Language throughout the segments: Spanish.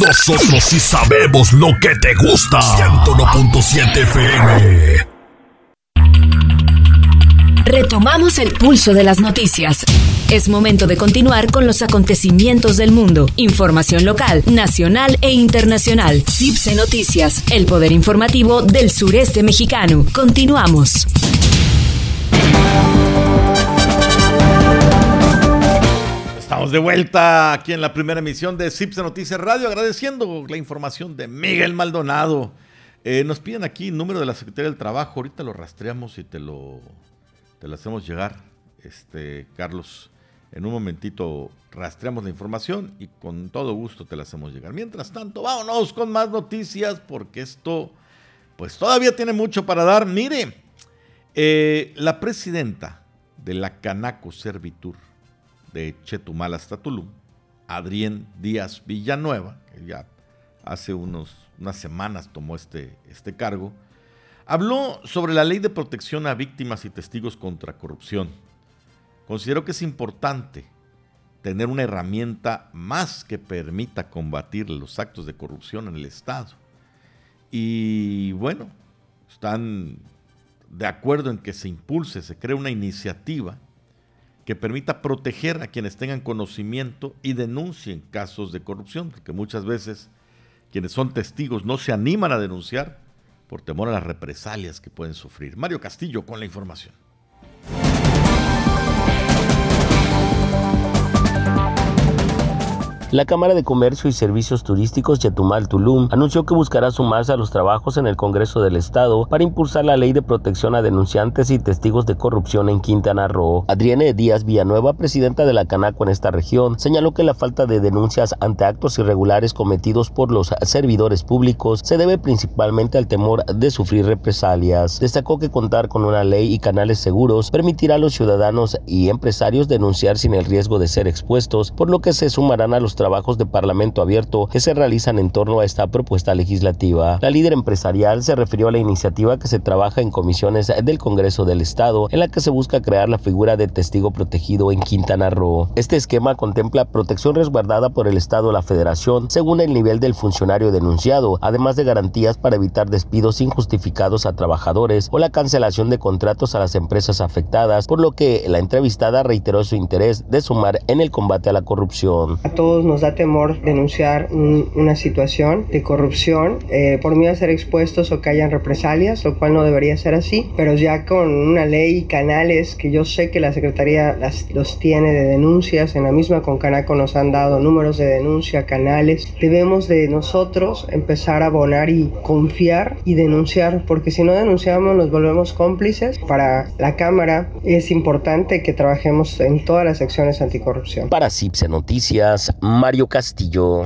Nosotros sí sabemos lo que te gusta. 101.7 FM. Retomamos el pulso de las noticias. Es momento de continuar con los acontecimientos del mundo. Información local, nacional e internacional. CIPSE Noticias, el poder informativo del sureste mexicano. Continuamos. Estamos de vuelta aquí en la primera emisión de CIPSE Noticias Radio, agradeciendo la información de Miguel Maldonado. Nos piden aquí el número de la Secretaría del Trabajo, ahorita lo rastreamos y te lo hacemos llegar, Carlos. En un momentito rastreamos la información y con todo gusto te la hacemos llegar. Mientras tanto, vámonos con más noticias porque esto pues todavía tiene mucho para dar. Mire, la presidenta de la Canaco Servitur de Chetumal hasta Tulum, Adrienne Díaz Villanueva, que ya hace unas semanas tomó este cargo, habló sobre la ley de protección a víctimas y testigos contra corrupción. Considero que es importante tener una herramienta más que permita combatir los actos de corrupción en el Estado. Y bueno, están de acuerdo en que se impulse, se cree una iniciativa que permita proteger a quienes tengan conocimiento y denuncien casos de corrupción, porque muchas veces quienes son testigos no se animan a denunciar por temor a las represalias que pueden sufrir. Mario Castillo con la información. La Cámara de Comercio y Servicios Turísticos Chetumal-Tulum anunció que buscará sumarse a los trabajos en el Congreso del Estado para impulsar la ley de protección a denunciantes y testigos de corrupción en Quintana Roo. Adrienne Díaz Villanueva, presidenta de la Canaco en esta región, señaló que la falta de denuncias ante actos irregulares cometidos por los servidores públicos se debe principalmente al temor de sufrir represalias. Destacó que contar con una ley y canales seguros permitirá a los ciudadanos y empresarios denunciar sin el riesgo de ser expuestos, por lo que se sumarán a los trabajos de Parlamento Abierto que se realizan en torno a esta propuesta legislativa. La líder empresarial se refirió a la iniciativa que se trabaja en comisiones del Congreso del Estado, en la que se busca crear la figura de testigo protegido en Quintana Roo. Este esquema contempla protección resguardada por el Estado o la Federación según el nivel del funcionario denunciado, además de garantías para evitar despidos injustificados a trabajadores o la cancelación de contratos a las empresas afectadas, por lo que la entrevistada reiteró su interés de sumar en el combate a la corrupción. A todos nos da temor denunciar una situación de corrupción por miedo a ser expuestos o que hayan represalias, lo cual no debería ser así, pero ya con una ley y canales que yo sé que la Secretaría los tiene de denuncias, en la misma con Canaco nos han dado números de denuncia, canales, debemos de nosotros empezar a abonar y confiar y denunciar, porque si no denunciamos nos volvemos cómplices. Para la Cámara es importante que trabajemos en todas las acciones anticorrupción. Para CIPSE Noticias, Mario Castillo.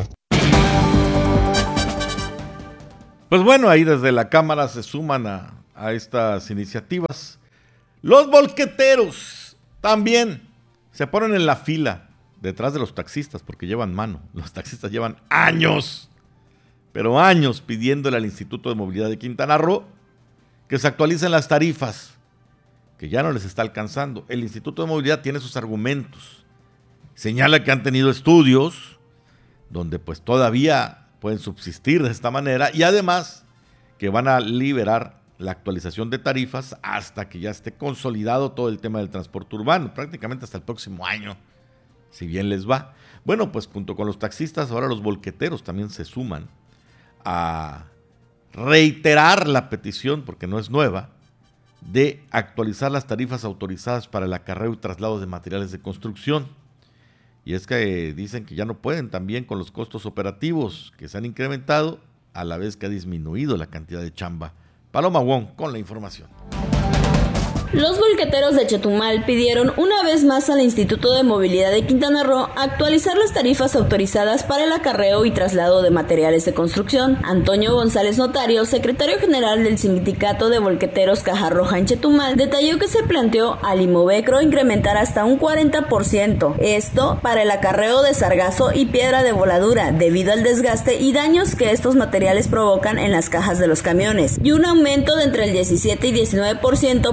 Pues bueno, ahí desde la Cámara se suman a estas iniciativas. Los volqueteros también se ponen en la fila detrás de los taxistas porque llevan mano. Los taxistas llevan años, pero años pidiéndole al Instituto de Movilidad de Quintana Roo que se actualicen las tarifas, que ya no les está alcanzando. El Instituto de Movilidad tiene sus argumentos. Señala que han tenido estudios donde pues todavía pueden subsistir de esta manera y además que van a liberar la actualización de tarifas hasta que ya esté consolidado todo el tema del transporte urbano, prácticamente hasta el próximo año, si bien les va. Bueno, pues junto con los taxistas, ahora los volqueteros también se suman a reiterar la petición, porque no es nueva, de actualizar las tarifas autorizadas para el acarreo y traslado de materiales de construcción. Y es que dicen que ya no pueden también con los costos operativos que se han incrementado a la vez que ha disminuido la cantidad de chamba. Paloma Wong con la información. Los volqueteros de Chetumal pidieron una vez más al Instituto de Movilidad de Quintana Roo actualizar las tarifas autorizadas para el acarreo y traslado de materiales de construcción. Antonio González Notario, secretario general del Sindicato de Volqueteros Caja Roja en Chetumal, detalló que se planteó al Imovecro incrementar hasta un 40%. Esto para el acarreo de sargazo y piedra de voladura, debido al desgaste y daños que estos materiales provocan en las cajas de los camiones, y un aumento de entre el 17 y 19% para los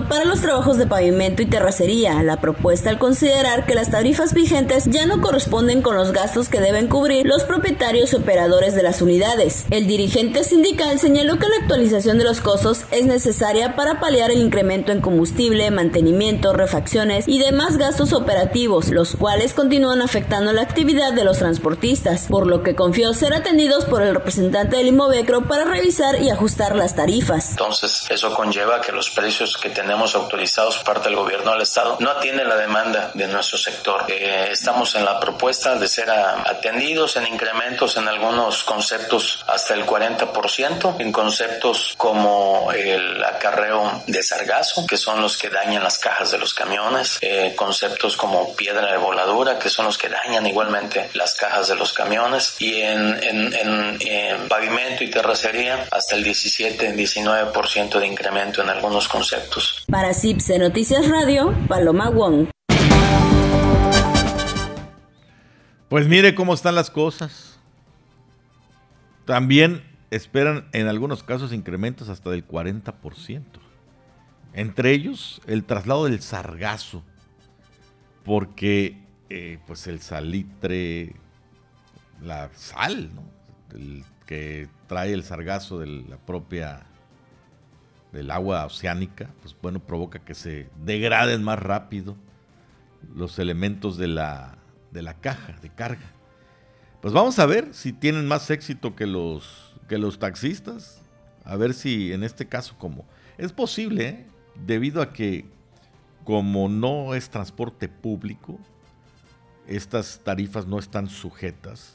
trabajos de pavimento y terracería. La propuesta al considerar que las tarifas vigentes ya no corresponden con los gastos que deben cubrir los propietarios y operadores de las unidades. El dirigente sindical señaló que la actualización de los costos es necesaria para paliar el incremento en combustible, mantenimiento, refacciones y demás gastos operativos, los cuales continúan afectando la actividad de los transportistas, por lo que confió ser atendidos por el representante del Inmovecro para revisar y ajustar las tarifas. Entonces, eso conlleva que los precios que tenemos autorizados por parte del gobierno del estado no atienden la demanda de nuestro sector. Estamos en la propuesta de ser atendidos en incrementos en algunos conceptos hasta el 40%, en conceptos como el acarreo de sargazo, que son los que dañan las cajas de los camiones, conceptos como piedra de voladura, que son los que dañan igualmente las cajas de los camiones, y en pavimento y terracería hasta el 17-19% de incremento en algunos conceptos. Para CIPSE Noticias Radio, Paloma Wong. Pues mire cómo están las cosas. También esperan en algunos casos incrementos hasta del 40%. Entre ellos, el traslado del sargazo, porque pues el salitre, la sal, ¿no? El que trae el sargazo del agua oceánica, pues bueno, provoca que se degraden más rápido los elementos de la caja de carga. Pues vamos a ver si tienen más éxito que los taxistas. A ver si en este caso, como es posible, debido a que como no es transporte público, estas tarifas no están sujetas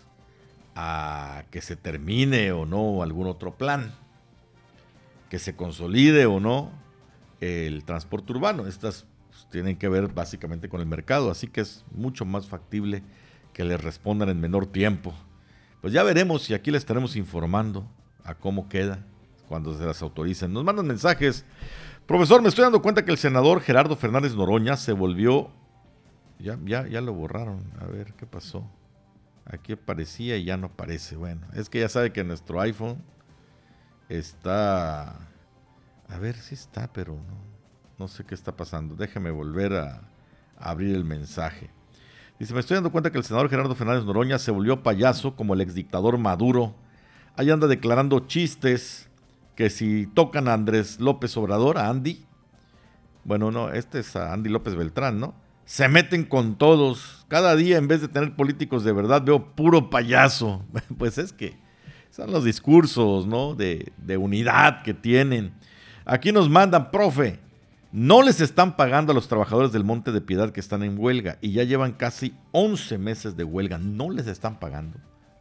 a que se termine o no algún otro plan, que se consolide o no el transporte urbano. Estas pues, tienen que ver básicamente con el mercado, así que es mucho más factible que les respondan en menor tiempo. Pues ya veremos si aquí les estaremos informando a cómo queda cuando se las autoricen. Nos mandan mensajes. Profesor, me estoy dando cuenta que el senador Gerardo Fernández Noroña se volvió... Ya lo borraron. A ver, ¿qué pasó? Aquí aparecía y ya no aparece. Bueno, es que ya sabe que nuestro iPhone está... A ver si está, pero no sé qué está pasando. Déjame volver a abrir el mensaje. Dice, me estoy dando cuenta que el senador Gerardo Fernández Noroña se volvió payaso como el exdictador Maduro. Ahí anda declarando chistes que si tocan a Andrés López Obrador, a Andy. Bueno, no, este es a Andy López Beltrán, ¿no? Se meten con todos. Cada día, en vez de tener políticos de verdad, veo puro payaso. Pues es que son los discursos, ¿no? De unidad que tienen. Aquí nos mandan, profe, no les están pagando a los trabajadores del Monte de Piedad que están en huelga y ya llevan casi 11 meses de huelga. No les están pagando.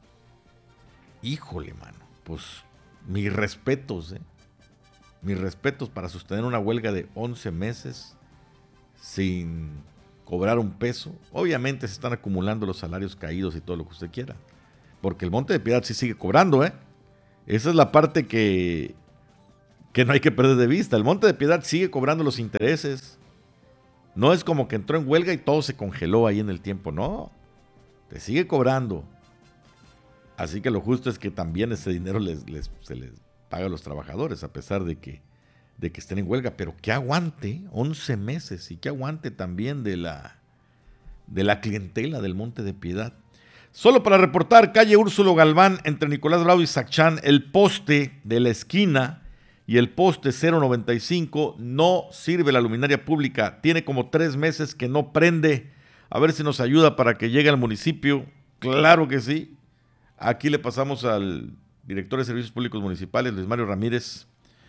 Híjole, mano. Pues mis respetos, Mis respetos para sostener una huelga de 11 meses sin cobrar un peso. Obviamente se están acumulando los salarios caídos y todo lo que usted quiera. Porque el Monte de Piedad sí sigue cobrando, Esa es la parte que no hay que perder de vista. El Monte de Piedad sigue cobrando los intereses. No es como que entró en huelga y todo se congeló ahí en el tiempo. No, te sigue cobrando. Así que lo justo es que también ese dinero se les paga a los trabajadores, a pesar de que estén en huelga. Pero que aguante 11 meses y que aguante también de la clientela del Monte de Piedad. Solo para reportar, calle Úrsulo Galván, entre Nicolás Bravo y Sacchán, el poste de la esquina y el poste 095 no sirve. La luminaria pública tiene como 3 meses que no prende. A ver si nos ayuda para que llegue al municipio. Claro que sí. Aquí le pasamos al director de Servicios Públicos Municipales, Luis Mario Ramírez,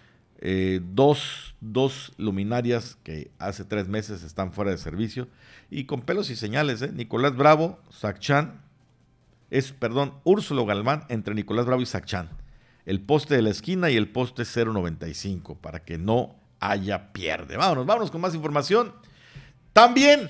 dos luminarias que hace 3 meses están fuera de servicio y con pelos y señales, Nicolás Bravo, Sacchán, Úrsulo Galván, entre Nicolás Bravo y Sacchán. El poste de la esquina y el poste 095, para que no haya pierde. Vámonos con más información. También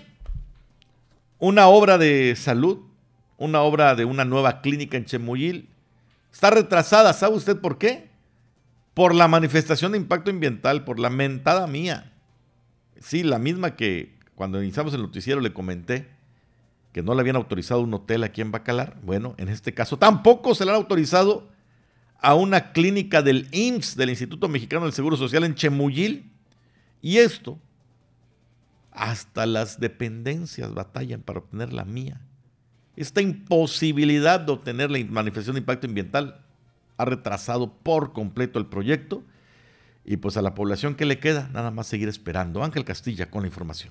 una obra de salud, una obra de una nueva clínica en Chemuyil. Está retrasada, ¿sabe usted por qué? Por la manifestación de impacto ambiental, por la mentada mía. Sí, la misma que cuando iniciamos el noticiero le comenté que no le habían autorizado un hotel aquí en Bacalar. Bueno, en este caso tampoco se le han autorizado a una clínica del IMSS, del Instituto Mexicano del Seguro Social en Chemuyil. Y esto Hasta las dependencias batallan para obtener la mía. Esta imposibilidad de obtener la manifestación de impacto ambiental ha retrasado por completo el proyecto y pues a la población que le queda nada más seguir esperando. Ángel Castilla con la información.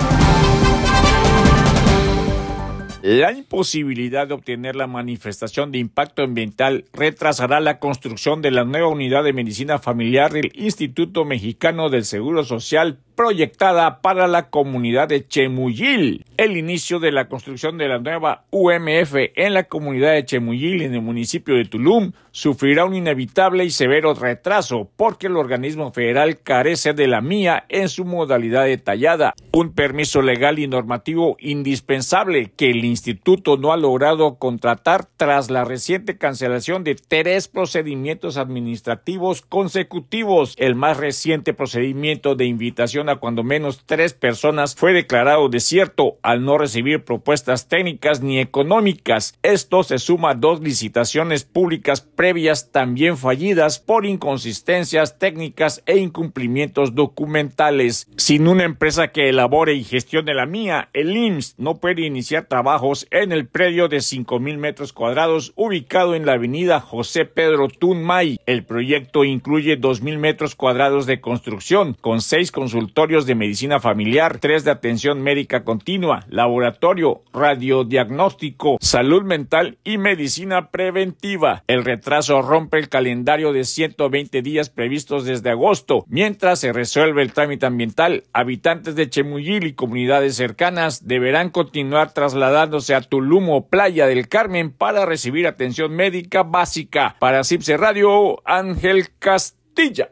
La imposibilidad de obtener la manifestación de impacto ambiental retrasará la construcción de la nueva unidad de medicina familiar del Instituto Mexicano del Seguro Social proyectada para la comunidad de Chemuyil. El inicio de la construcción de la nueva UMF en la comunidad de Chemuyil, en el municipio de Tulum, sufrirá un inevitable y severo retraso porque el organismo federal carece de la MIA en su modalidad detallada, un permiso legal y normativo indispensable que el instituto no ha logrado contratar tras la reciente cancelación de 3 procedimientos administrativos consecutivos. El más reciente procedimiento de invitación a cuando menos 3 personas fue declarado desierto al no recibir propuestas técnicas ni económicas. Esto se suma a 2 licitaciones públicas previas también fallidas por inconsistencias técnicas e incumplimientos documentales. Sin una empresa que elabore y gestione la MIA, el IMSS no puede iniciar trabajos en el predio de 5,000 metros cuadrados ubicado en la avenida José Pedro Tunmay. El proyecto incluye 2,000 metros cuadrados de construcción con 6 consultorios de medicina familiar, 3 de atención médica continua, laboratorio, radiodiagnóstico, salud mental y medicina preventiva. El retraso rompe el calendario de 120 días previstos desde agosto. Mientras se resuelve el trámite ambiental, habitantes de Chemuyil y comunidades cercanas deberán continuar trasladándose a Tulum o Playa del Carmen para recibir atención médica básica. Para CIPSE Radio, Ángel Castilla.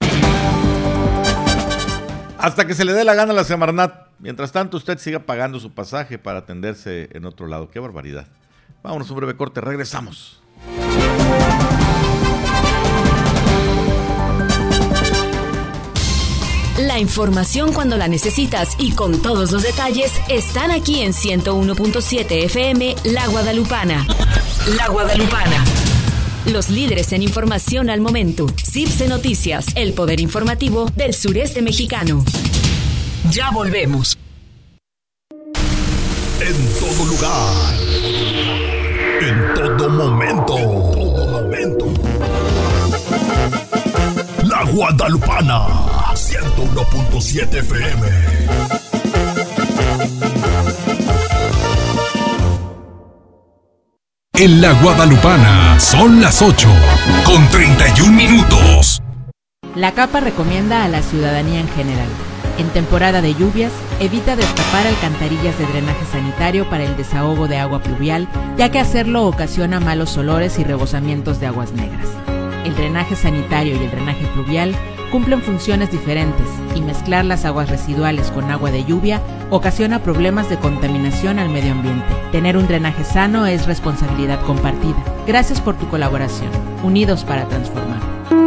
Hasta que se le dé la gana a la Semarnat. Mientras tanto, usted siga pagando su pasaje para atenderse en otro lado. ¡Qué barbaridad! Vámonos a un breve corte, regresamos. La información cuando la necesitas y con todos los detalles están aquí en 101.7 FM La Guadalupana. La Guadalupana. Los líderes en información al momento. CIPSE Noticias, el poder informativo del sureste mexicano. Ya volvemos. En todo lugar. En todo momento. La Guadalupana. 101.7 FM. En la Guadalupana son las 8:31. La CAPA recomienda a la ciudadanía en general: en temporada de lluvias, evita destapar alcantarillas de drenaje sanitario para el desahogo de agua pluvial, ya que hacerlo ocasiona malos olores y rebosamientos de aguas negras. El drenaje sanitario y el drenaje pluvial cumplen funciones diferentes y mezclar las aguas residuales con agua de lluvia ocasiona problemas de contaminación al medio ambiente. Tener un drenaje sano es responsabilidad compartida. Gracias por tu colaboración. Unidos para transformar.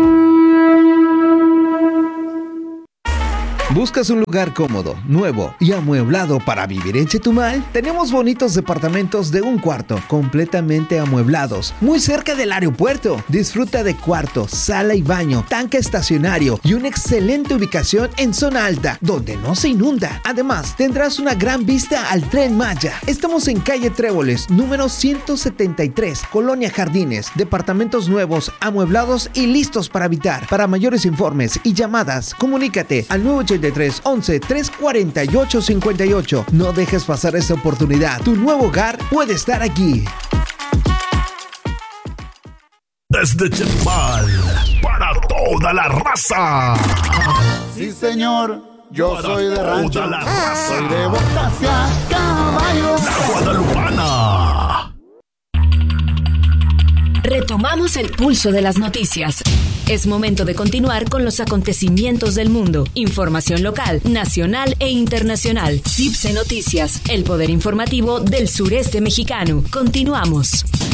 ¿Buscas un lugar cómodo, nuevo y amueblado para vivir en Chetumal? Tenemos bonitos departamentos de 1 cuarto, completamente amueblados, muy cerca del aeropuerto. Disfruta de cuarto, sala y baño, tanque estacionario y una excelente ubicación en zona alta, donde no se inunda. Además, tendrás una gran vista al Tren Maya. Estamos en calle Tréboles, número 173, Colonia Jardines. Departamentos nuevos, amueblados y listos para habitar. Para mayores informes y llamadas, comunícate al 983 11 348 58. No dejes pasar esta oportunidad. Tu nuevo hogar puede estar aquí. Desde Chetumal, para toda la raza. Sí, señor, yo soy de rancho. Toda la raza. Soy de botas a caballo. La Guadalupana. Retomamos el pulso de las noticias. Es momento de continuar con los acontecimientos del mundo. Información local, nacional e internacional. CIPSE Noticias, el poder informativo del sureste mexicano. Continuamos.